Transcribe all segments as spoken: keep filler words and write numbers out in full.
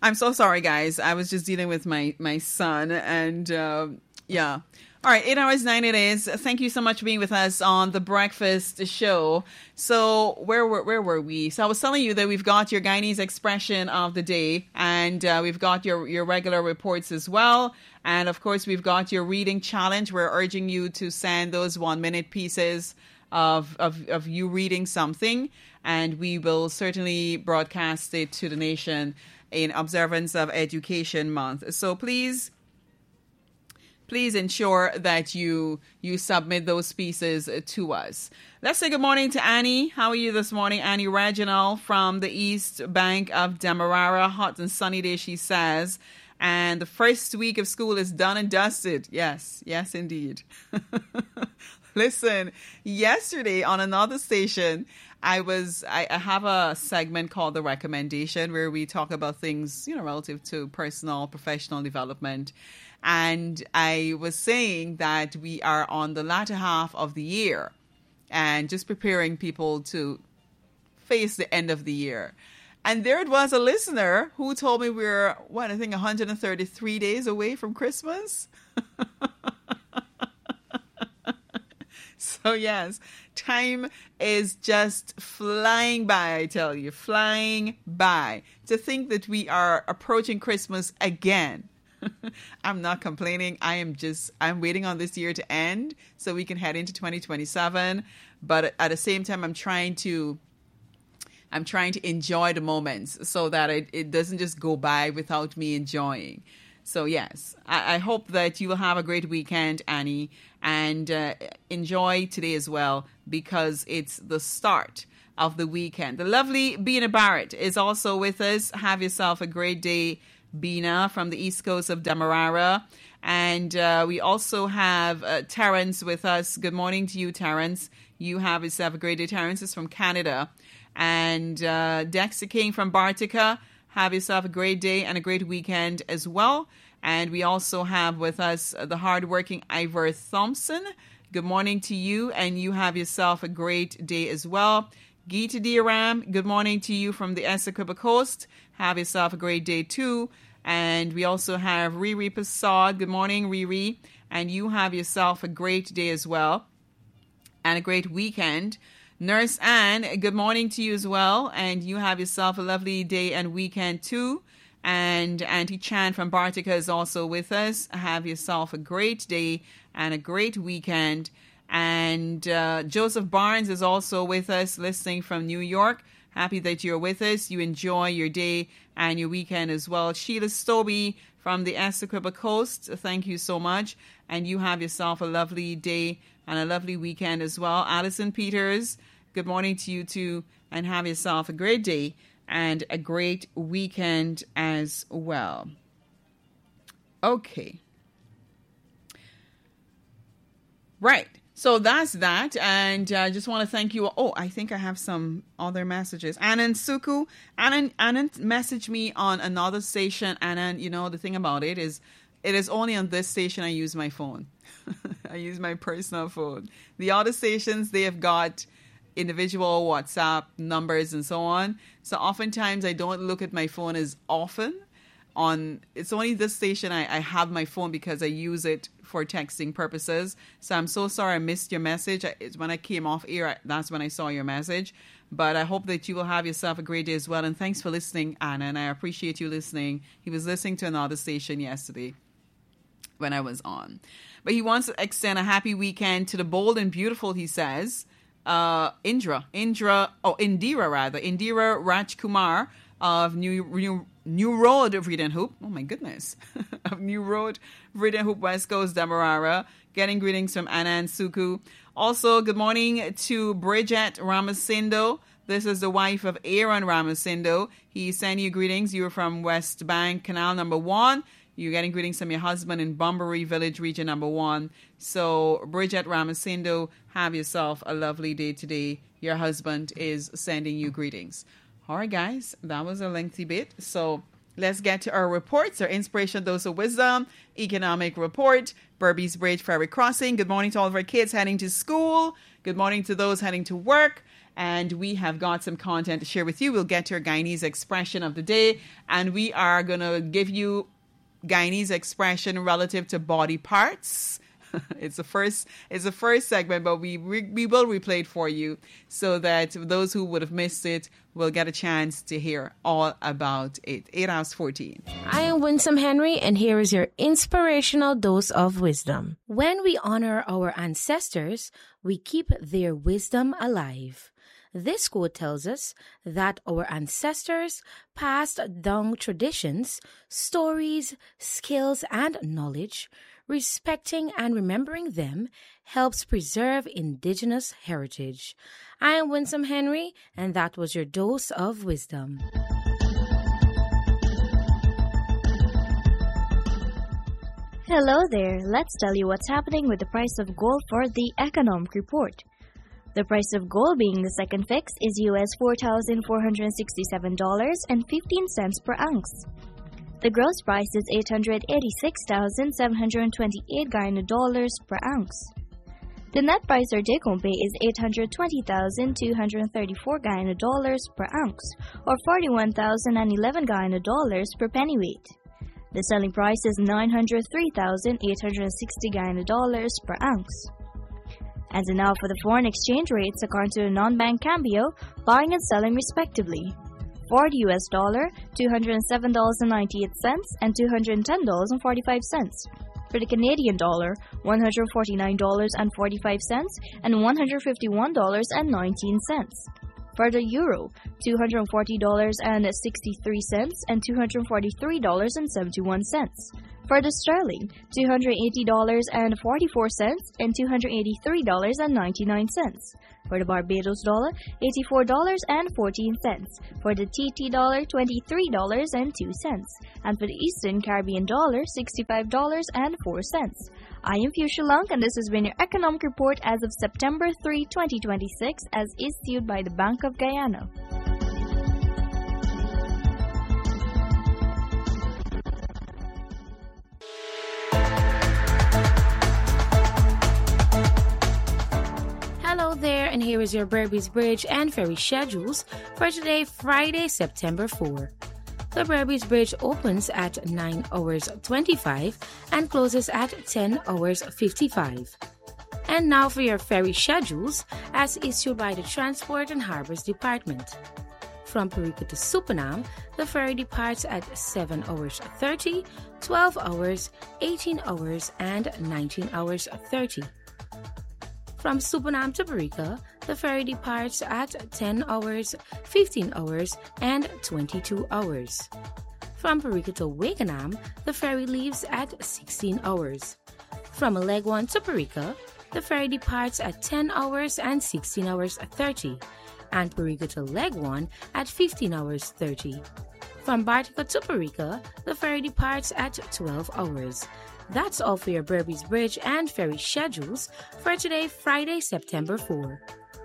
I'm so sorry, guys. I was just dealing with my, my son and, uh, yeah. All right, eight hours, nine it is. Thank you so much for being with us on the breakfast show. So where were where were we? So I was telling you that we've got your Guyanese expression of the day, and uh, we've got your, your regular reports as well. And of course, we've got your reading challenge. We're urging you to send those one minute pieces of, of, of you reading something, and we will certainly broadcast it to the nation in observance of Education Month. So please... Please ensure that you you submit those pieces to us. Let's say good morning to Annie. How are you this morning? Annie Reginald from the East Bank of Demerara. Hot and sunny day, she says. And the first week of school is done and dusted. Yes, yes, indeed. Listen, yesterday on another station, I was I, I have a segment called The Recommendation where we talk about things, you know, relative to personal, professional development. And I was saying that we are on the latter half of the year and just preparing people to face the end of the year. And there it was, a listener who told me we're, what, I think one hundred thirty-three days away from Christmas. So yes, time is just flying by, I tell you, flying by. To think that we are approaching Christmas again. I'm not complaining. I am just, I'm waiting on this year to end so we can head into twenty twenty-seven. But at the same time, I'm trying to, I'm trying to enjoy the moments so that it, it doesn't just go by without me enjoying. So yes, I, I hope that you will have a great weekend, Annie, and uh, enjoy today as well because it's the start of the weekend. The lovely Bina Barrett is also with us. Have yourself a great day, Bina, from the east coast of Demerara. And uh, we also have uh, Terrence with us. Good morning to you, Terrence. You have yourself a great day. Terrence is from Canada. And uh, Dexter King from Bartica. Have yourself a great day and a great weekend as well. And we also have with us the hardworking Ivor Thompson. Good morning to you, and you have yourself a great day as well. Geeta Diaram, good morning to you from the Essequibo Coast. Have yourself a great day too. And we also have Riri Passad. Good morning, Riri. And you have yourself a great day as well and a great weekend. Nurse Anne, good morning to you as well. And you have yourself a lovely day and weekend too. And Auntie Chan from Bartica is also with us. Have yourself a great day and a great weekend. And uh, Joseph Barnes is also with us, listening from New York. Happy that you're with us. You enjoy your day and your weekend as well. Sheila Stobie from the Essequibo Coast, thank you so much. And you have yourself a lovely day and a lovely weekend as well. Alison Peters, good morning to you too. And have yourself a great day and a great weekend as well. Okay. Right. So that's that. And I uh, just want to thank you. Oh, I think I have some other messages. Anand Suku. Anand, Anand messaged me on another station. Anand, you know, the thing about it is, it is only on this station I use my phone. I use my personal phone. The other stations, they have got individual WhatsApp numbers and so on. So oftentimes I don't look at my phone as often. On it's only this station I, I have my phone because I use it for texting purposes. So I'm so sorry I missed your message. It's when I came off air, that's when I saw your message. But I hope that you will have yourself a great day as well. And thanks for listening, Anna. And I appreciate you listening. He was listening to another station yesterday when I was on. But he wants to extend a happy weekend to the bold and beautiful, he says. Uh, Indra, Indra, oh, Indira rather, Indira Rajkumar of New New, New Road of Reed and Hoop. Oh my goodness, of New Road, Reed and Hoop, West Coast, Demerara. Getting greetings from Anand Suku. Also, good morning to Bridget Ramasindo. This is the wife of Aaron Ramasindo. He sent you greetings. You were from West Bank, Canal Number One. You're getting greetings from your husband in Bunbury Village, Region Number One. So, Bridget Ramasindo, have yourself a lovely day today. Your husband is sending you greetings. All right, guys, that was a lengthy bit. So, let's get to our reports. Our Inspiration Dose of Wisdom, Economic Report, Berbice Bridge Ferry Crossing. Good morning to all of our kids heading to school. Good morning to those heading to work. and we have got some content to share with you. We'll get to our Guyanese expression of the day, and we are going to give you Guyanese expression relative to body parts. It's the first it's the first segment, but we re, we will replay it for you so that those who would have missed it will get a chance to hear all about it. eight hours fourteen. I am Winsome Henry, and here is your inspirational dose of wisdom. When we honor our ancestors, we keep their wisdom alive. This quote tells us that our ancestors passed down traditions, stories, skills, and knowledge. Respecting and remembering them helps preserve indigenous heritage. I am Winsome Henry, and that was your dose of wisdom. Hello there. Let's tell you what's happening with the price of gold for the Economic Report. The price of gold, being the second fix, is U S four thousand four hundred sixty-seven dollars and fifteen cents per ounce. The gross price is eight hundred eighty-six thousand seven hundred twenty-eight Guyana dollars per ounce. The net price or take-home pay is eight hundred twenty thousand two hundred thirty-four Guyana dollars per ounce, or forty-one thousand eleven Guyana dollars per pennyweight. The selling price is nine hundred three thousand eight hundred sixty Guyana dollars per ounce. And now for the foreign exchange rates according to the non-bank Cambio, buying and selling respectively. For the U S dollar, two hundred seven dollars and ninety-eight cents and two hundred ten dollars and forty-five cents. For the Canadian dollar, one hundred forty-nine dollars and forty-five cents and one hundred fifty-one dollars and nineteen cents. For the euro, two hundred forty dollars and sixty-three cents and two hundred forty-three dollars and seventy-one cents. For the sterling, two hundred eighty dollars and forty-four cents and two hundred eighty-three dollars and ninety-nine cents. For the Barbados dollar, eighty-four dollars and fourteen cents. For the T T dollar, twenty-three dollars and two cents. And for the Eastern Caribbean dollar, sixty-five dollars and four cents. I am Fuchsia Lung, and this has been your Economic Report as of September third, twenty twenty-six, as issued by the Bank of Guyana. Hello there, and here is your Berbice Bridge and ferry schedules for today, Friday, September fourth. The Berbice Bridge opens at nine hours twenty-five and closes at ten hours fifty-five. And now for your ferry schedules as issued by the Transport and Harbors Department. From Perica to Supanam, the ferry departs at seven hours thirty, twelve hours, eighteen hours, and nineteen hours thirty. From Supanam to Perica, the ferry departs at ten hours, fifteen hours, and twenty-two hours. From Perica to Wakenham, the ferry leaves at sixteen hours. From Alegwan to Perica, the ferry departs at ten hours and sixteen hours thirty, and Perica to Legwan at fifteen hours thirty. From Bartica to Perica, the ferry departs at twelve hours. That's all for your Berbice Bridge and ferry schedules for today, Friday, September fourth.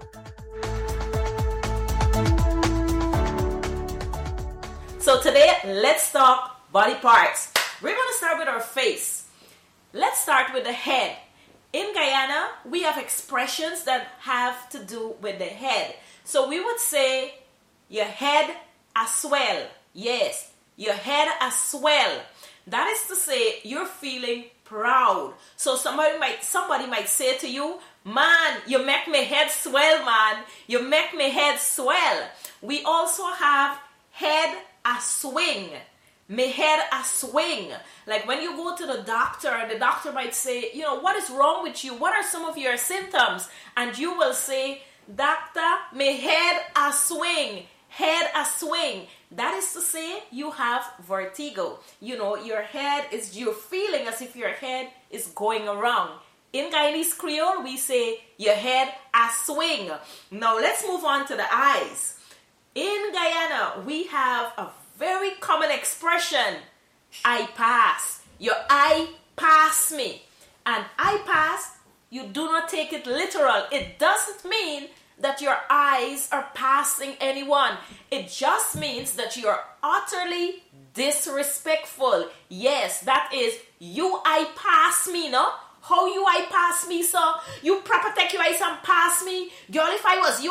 So today, let's talk body parts. We're going to start with our face. Let's start with the head. In Guyana, we have expressions that have to do with the head. So we would say, your head a swell. Yes, your head a swell. That is to say, you're feeling proud. So somebody might somebody might say to you, man, you make my head swell, man. You make my head swell. We also have head a swing. My head a swing. Like when you go to the doctor and the doctor might say, you know, what is wrong with you? What are some of your symptoms? And you will say, doctor, my head a swing. Head a swing. That is to say, you have vertigo. You know, your head is, you're feeling as if your head is going around. In Guyanese Creole, we say, your head a swing. Now, let's move on to the eyes. In Guyana, we have a very common expression, I pass. Your eye pass me. And I pass, you do not take it literal. It doesn't mean that your eyes are passing anyone. It just means that you are utterly disrespectful. Yes, that is, you I pass me, no? How you I pass me, so? You proper take your eyes and pass me? Girl, if I was you,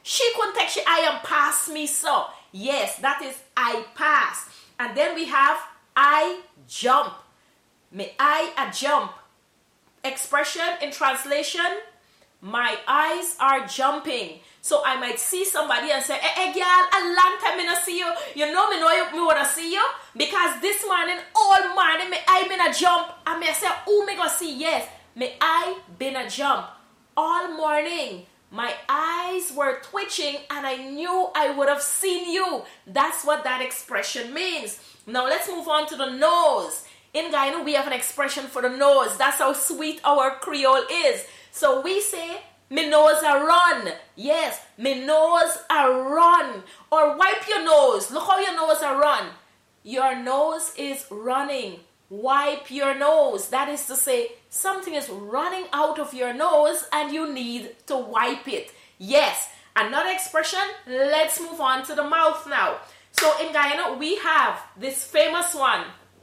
she couldn't take she I am past me so. Yes, that is I pass. And then we have I jump. May I a jump. Expression in translation, my eyes are jumping. So I might see somebody and say, hey, hey girl, a long time I not see you. You know me know you, me wanna see you. Because this morning, all morning, me I been a jump. And me I say, oh, me go see, yes. Me I been a jump. All morning, my eyes were twitching and I knew I would have seen you. That's what that expression means. Now let's move on to the nose. In Guyana, we have an expression for the nose. That's how sweet our Creole is. So we say, me nose a run. Yes, me nose a run. Or wipe your nose. Look how your nose a run. Your nose is running. Wipe your nose. That is to say, something is running out of your nose and you need to wipe it. Yes, another expression. Let's move on to the mouth now. So in Guyana, we have this famous one.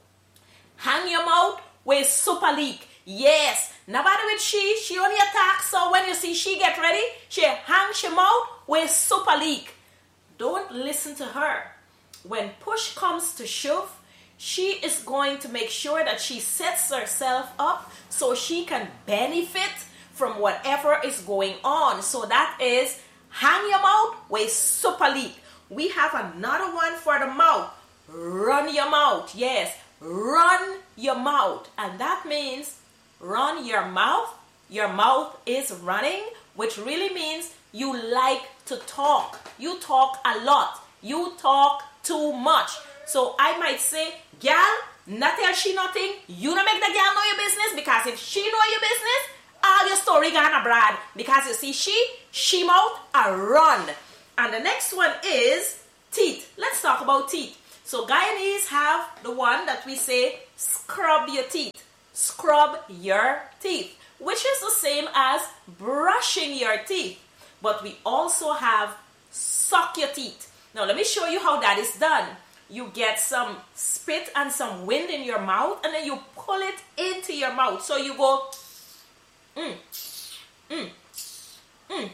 Hang your mouth with super leak. Yes, nobody with she, she only attacks. So when you see she get ready, she hangs her mouth with super leak. Don't listen to her. When push comes to shove, she is going to make sure that she sets herself up so she can benefit from whatever is going on. So that is hang your mouth with super leak. We have another one for the mouth. Run your mouth. Yes. Run your mouth. And that means run your mouth. Your mouth is running, which really means you like to talk. You talk a lot. You talk too much. So I might say, girl, not tell she nothing. You don't make the girl know your business, because if she know your business, all your story gone abroad. Because you see, she, she mouth a run. And the next one is teeth. Let's talk about teeth. So Guyanese have the one that we say, scrub your teeth. Scrub your teeth, which is the same as brushing your teeth. But we also have suck your teeth. Now let me show you how that is done. You get some spit and some wind in your mouth, and then you pull it into your mouth. So you go, mm, mm, mm.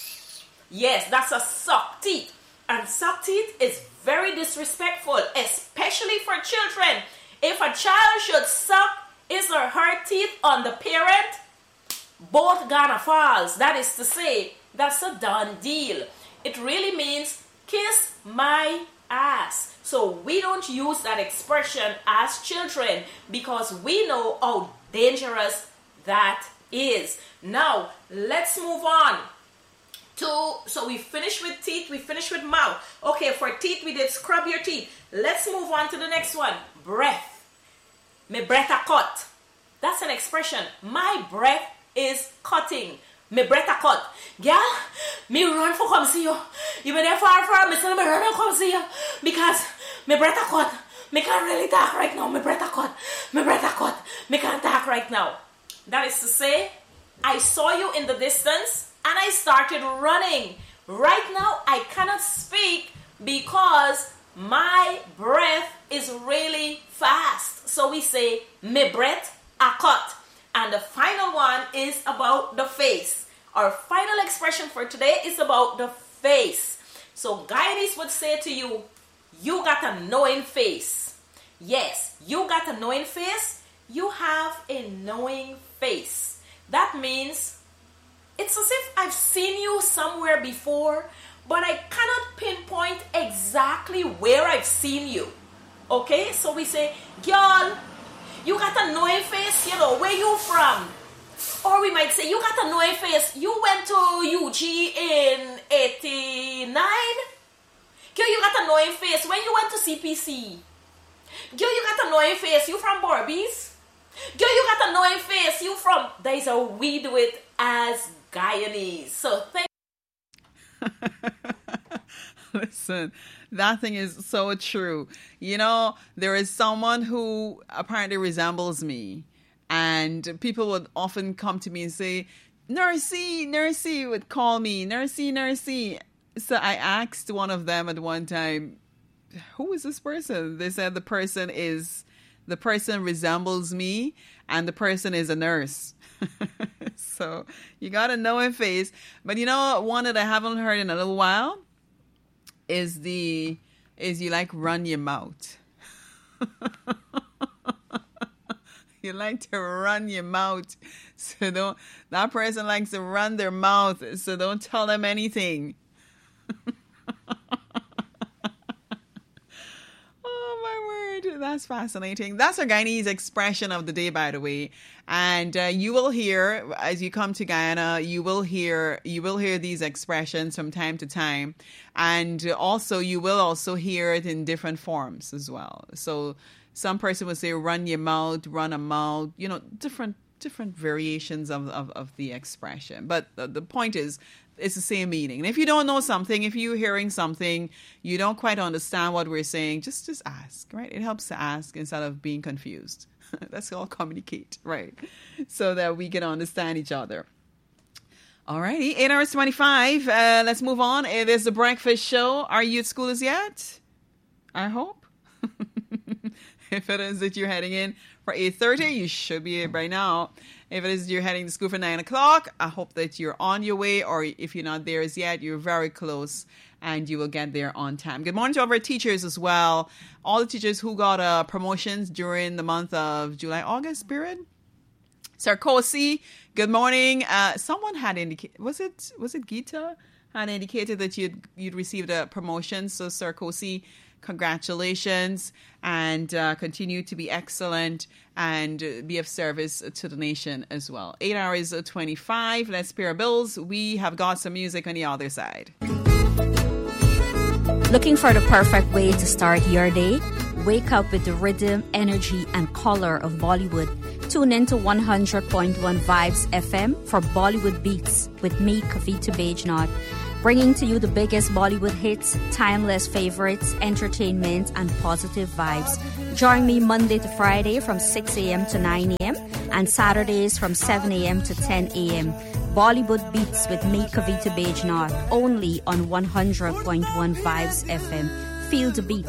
Yes, that's a suck teeth. And suck teeth is very disrespectful, especially for children. If a child should suck his or her teeth on the parent, both gonna falls. That is to say, that's a done deal. It really means kiss my ass. So we don't use that expression as children because we know how dangerous that is. Now, let's move on. To, so we finished with teeth, we finished with mouth. Okay, for teeth, we did scrub your teeth. Let's move on to the next one. Breath. Me breath a cut. That's an expression. My breath is cutting. Me breath a cut. Girl, me run for come see you. You been there far far, me say me run and come see you. Because me breath a cut. Me can't really talk right now. Me breath a cut. Me breath a cut. Me can't talk right now. That is to say, I saw you in the distance and I started running. Right now, I cannot speak because my breath is really fast. So we say, me breath a cut. And the final one is about the face. Our final expression for today is about the face. So Guyanese would say to you, you got a knowing face. Yes, you got a knowing face. You have a knowing face. That means it's as if I've seen you somewhere before, but I cannot pinpoint exactly where I've seen you. Okay, so we say, girl, you got a knowing face, you know, where you from? Or we might say, you got a knowing face, you went to U G in eighty-nine? Girl, you got a knowing face, when you went to C P C? Girl, you got a knowing face, you from Barbies? Girl, you got a knowing face, you from... There's a we do it as Guyanese. So thank Listen, that thing is so true. You know, there is someone who apparently resembles me, and people would often come to me and say, Nursey, Nursey, would call me, Nursey, Nursey. So I asked one of them at one time, who is this person? They said the person is, the person resembles me, and the person is a nurse. So you got to know her face. But you know, one that I haven't heard in a little while is the, is you like run your mouth. You like to run your mouth. So don't, that person likes to run their mouth. So don't tell them anything. That's fascinating. That's our Guyanese expression of the day, by the way. And uh, you will hear, as you come to Guyana, you will hear you will hear these expressions from time to time. And also, you will also hear it in different forms as well. So some person will say, run your mouth, run a mouth, you know, different different variations of, of, of the expression. But the, the point is, it's the same meaning. And if you don't know something, if you're hearing something, you don't quite understand what we're saying, just just ask, right? It helps to ask instead of being confused. Let's all communicate, right? So that we can understand each other. All righty, eight hours twenty-five. Uh, let's move on. It is the breakfast show. Are you at school as yet? I hope. If it is that you're heading in for eight thirty, you should be here by now. If it is you're heading to school for nine o'clock, I hope that you're on your way, or if you're not there as yet, you're very close and you will get there on time. Good morning to all our teachers as well. All the teachers who got uh, promotions during the month of July, August period. Sarkozy, good morning. Uh, someone had indicated, was it was it Gita had indicated that you'd you'd received a promotion. So Sarkozy, congratulations, and uh, continue to be excellent and be of service to the nation as well. Eight hours twenty-five. Let's pay our bills. We have got some music on the other side. Looking for the perfect way to start your day? Wake up with the rhythm, energy, and color of Bollywood. Tune in to one hundred point one Vibes F M for Bollywood Beats with me, Kavita Bajnath. Bringing to you the biggest Bollywood hits, timeless favorites, entertainment, and positive vibes. Join me Monday to Friday from six a.m. to nine a.m. and Saturdays from seven a.m. to ten a.m. Bollywood Beats with me, Kavita Bajnath, only on one hundred point one Vibes F M. Feel the beat.